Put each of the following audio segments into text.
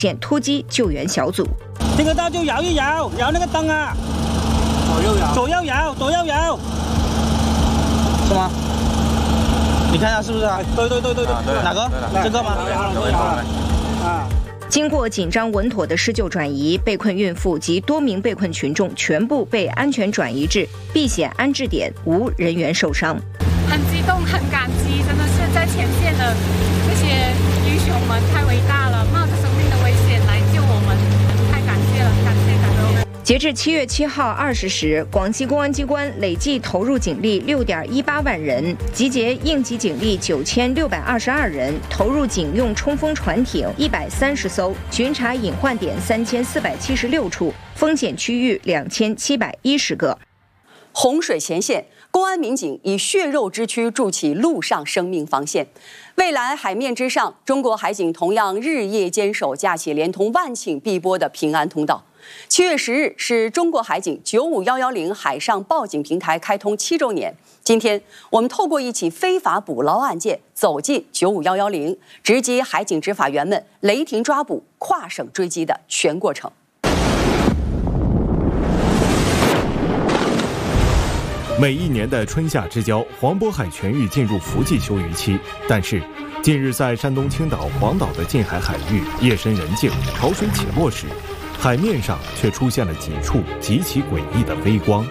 线突击救援小组。 这个刀就摇一摇，摇那个灯啊，左右摇，是吗？你看一下是不是啊？对，哪个？这个吗？啊。 经过紧张稳妥的施救转移，被困孕妇及多名被困群众全部被安全转移至避险安置点，无人员受伤。 很激动，很感激，真的是在前线的这些英雄们太伟大了，冒着生命的危险来救我们，太感谢了，感谢。 截至7月7号20时，广西公安机关累计投入警力6.18万人，集结应急警力9622人，投入警用冲锋船艇130艘，巡查隐患点3476处，风险区域2710个。 洪水前线，公安民警以血肉之躯筑起陆上生命防线。未来海面之上，中国海警同样日夜坚守，架起连同万顷碧波的平安通道。7月10日是中国海警95110海上报警平台开通7周年。今天，我们透过一起非法捕捞案件，走进95110，直击海警执法员们雷霆抓捕、跨省追击的全过程。 每一年的春夏之交，黄渤海全域进入伏季休渔期。但是，近日在山东青岛、黄岛的近海海域，夜深人静、潮水起落时，海面上却出现了几处极其诡异的微光。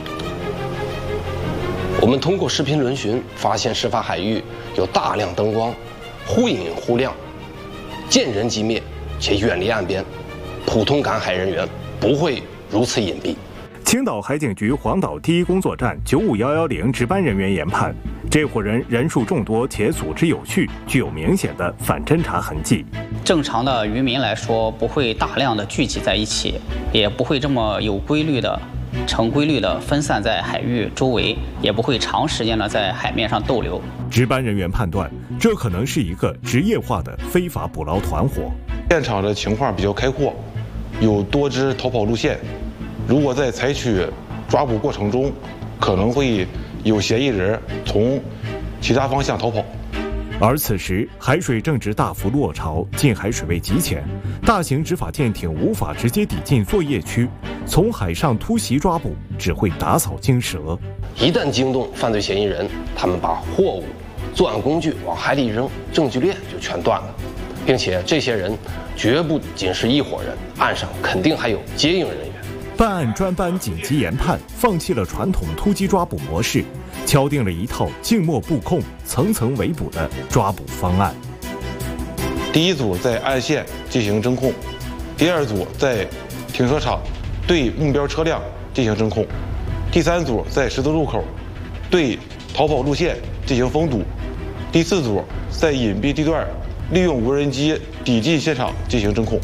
我们通过视频轮询发现，事发海域有大量灯光，忽隐忽亮，见人即灭，且远离岸边，普通赶海人员不会如此隐蔽。 青岛海警局黄岛第一工作站95110值班人员研判，这伙人人数众多且组织有序，具有明显的反侦查痕迹。 正常的渔民来说，不会大量的聚集在一起，也不会这么有规律的、成规律的分散在海域周围，也不会长时间的在海面上逗留。 值班人员判断，这可能是一个职业化的非法捕捞团伙。 现场的情况比较开阔，有多支逃跑路线。如果在采取抓捕过程中，可能会有嫌疑人从其他方向逃跑。 而此时海水正值大幅落潮，近海水位极浅，大型执法舰艇无法直接抵近作业区，从海上突袭抓捕只会打草惊蛇。 一旦惊动犯罪嫌疑人，他们把货物、作案工具往海里扔，证据链就全断了。并且这些人绝不仅是一伙人，岸上肯定还有接应人员。 办案专班紧急研判，放弃了传统突击抓捕模式，敲定了一套静默布控、层层围捕的抓捕方案。 第一组在岸线进行侦控，第二组在停车场对目标车辆进行侦控，第三组在十字路口对逃跑路线进行封堵，第四组在隐蔽地段利用无人机抵近现场进行侦控。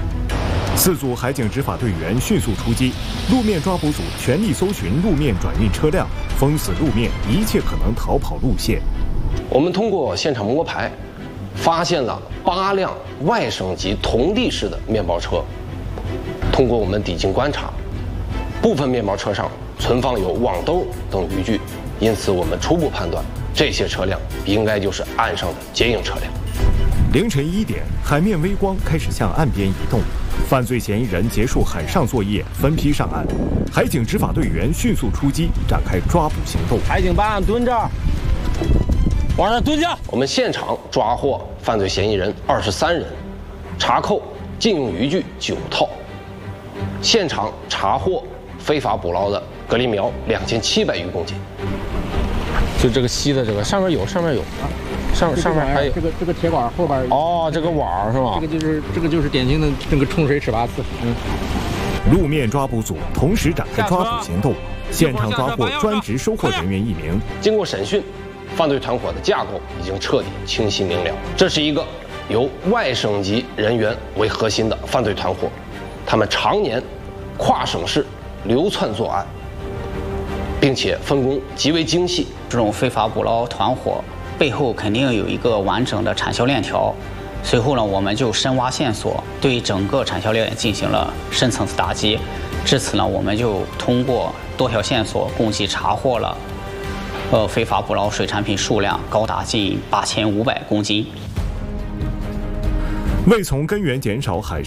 4组海警执法队员迅速出击，路面抓捕组全力搜寻路面转运车辆，封死路面一切可能逃跑路线。 我们通过现场摸排，发现了8辆外省籍同地市的面包车。通过我们抵近观察，部分面包车上存放有网兜等渔具，因此我们初步判断，这些车辆应该就是岸上的接应车辆。 凌晨1点，海面微光开始向岸边移动，犯罪嫌疑人结束海上作业，分批上岸。海警执法队员迅速出击，展开抓捕行动。 海警办案蹲着，往上蹲下。 我们现场抓获犯罪嫌疑人23人，查扣禁用渔具9套，现场查获非法捕捞的蛤蜊苗2700余公斤。 就这个吸的这个上面有上面还有这个铁管后边哦，这个网是吗？ 这个就是典型的那个冲水尺八次。 路面抓捕组同时展开抓捕行动，现场抓获专职收货人员1名。 经过审讯，犯罪团伙的架构已经彻底清晰明了。这是一个由外省籍人员为核心的犯罪团伙，他们常年跨省市流窜作案，并且分工极为精细。 这种非法捕捞团伙背后肯定有一个完整的产销链条。随后呢，我们就深挖线索，对整个产销链进行了深层次打击。至此呢，我们就通过多条线索，共计查获了非法捕捞水产品数量高达近8500公斤。 为从根源减少海